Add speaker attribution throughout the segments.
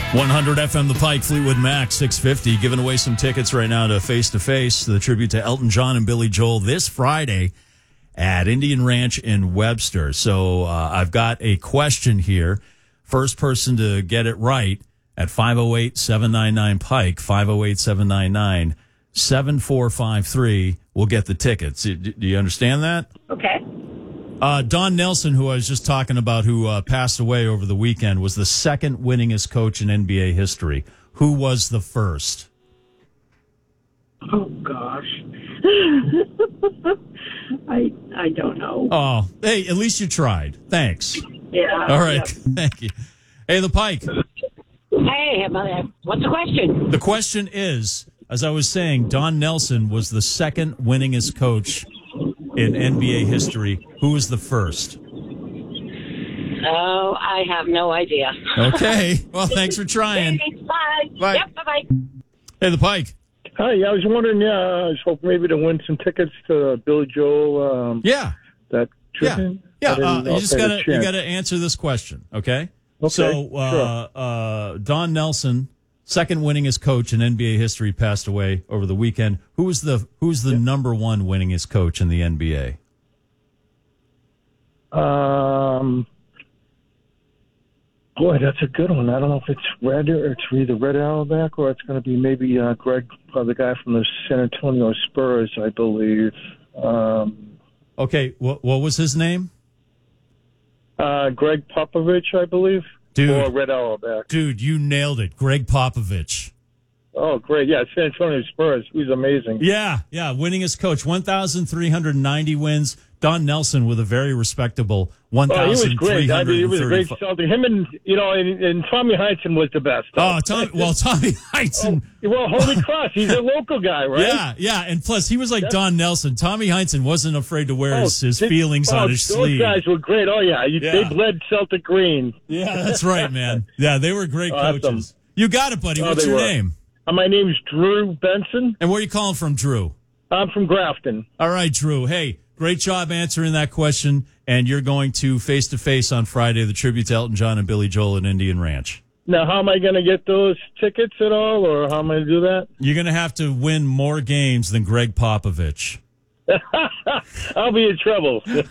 Speaker 1: 100 FM The Pike, Fleetwood Mac, 650. Giving away some tickets right now to Face, the tribute to Elton John and Billy Joel this Friday at Indian Ranch in Webster. So I've got a question here. First person to get it right at 508-799-PIKE, 508-799-7453 will get the tickets. Do you understand that?
Speaker 2: Okay.
Speaker 1: Don Nelson, who I was just talking about, who passed away over the weekend, was the second winningest coach in NBA history. Who was the first?
Speaker 2: Oh, gosh. I don't know.
Speaker 1: Oh, hey, at least you tried. Thanks.
Speaker 2: Yeah.
Speaker 1: All right.
Speaker 2: Yeah.
Speaker 1: Thank you. Hey, the Pike.
Speaker 2: Hey, what's the question?
Speaker 1: The question is, as I was saying, Don Nelson was the second winningest coach in NBA history. Who was the first?
Speaker 2: Oh, I have no idea.
Speaker 1: Okay. Well, thanks for trying.
Speaker 2: Bye.
Speaker 1: Bye.
Speaker 2: Yep, bye-bye.
Speaker 1: Hey, the Pike.
Speaker 3: Hi, I was wondering, I was hoping maybe to win some tickets to Billy Joel.
Speaker 1: Yeah.
Speaker 3: That tribute.
Speaker 1: Yeah. You just gotta answer this question, okay?
Speaker 3: Okay.
Speaker 1: So,
Speaker 3: Sure.
Speaker 1: Don Nelson, second winningest coach in NBA history, passed away over the weekend. Who's the number one winningest coach in the NBA?
Speaker 3: Boy, that's a good one. I don't know if it's Red or it's either Red Auerbach or it's going to be maybe Greg, the guy from the San Antonio Spurs, I believe.
Speaker 1: Okay, what was his name?
Speaker 3: Greg Popovich, I believe.
Speaker 1: Dude.
Speaker 3: Or Red Auerbach.
Speaker 1: Dude, you nailed it. Greg Popovich.
Speaker 3: Oh, great. Yeah, San Antonio Spurs. He's amazing.
Speaker 1: Yeah. Winningest coach, 1,390 wins. Don Nelson with a very respectable 1,330.
Speaker 3: He was great. I mean, he was a great Celtic. Him and Tommy Heinsohn was the best.
Speaker 1: Tommy Heinsohn.
Speaker 3: Holy Cross. He's a local guy, right?
Speaker 1: Yeah. And plus, he was like Don Nelson. Tommy Heinsohn wasn't afraid to wear his feelings on his sleeve.
Speaker 3: Those guys were great. Oh, yeah. They bled Celtic green.
Speaker 1: Yeah, that's right, man. Yeah, they were great coaches.
Speaker 3: Awesome.
Speaker 1: You got it, buddy. What's your name?
Speaker 3: My name's Drew Benson.
Speaker 1: And where are you calling from, Drew?
Speaker 3: I'm from Grafton.
Speaker 1: All right, Drew. Hey, great job answering that question. And you're going to Face on Friday, the tribute to Elton John and Billy Joel at Indian Ranch.
Speaker 3: Now, how am I going to get those tickets at all, or how am I going to do that?
Speaker 1: You're going to have to win more games than Greg Popovich.
Speaker 3: I'll be in trouble.
Speaker 1: All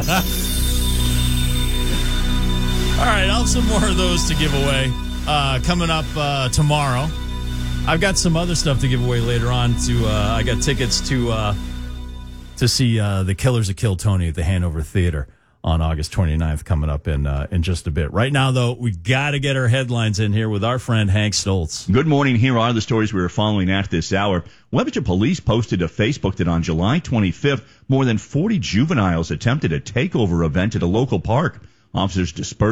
Speaker 1: right, I'll have some more of those to give away coming up tomorrow. I've got some other stuff to give away later on. I got tickets to see the Killers of Kill Tony at the Hanover Theater on August 29th coming up in just a bit. Right now, though, we got to get our headlines in here with our friend Hank Stoltz.
Speaker 4: Good morning. Here are the stories we are following at this hour. Webster Police posted to Facebook that on July 25th, more than 40 juveniles attempted a takeover event at a local park. Officers dispersed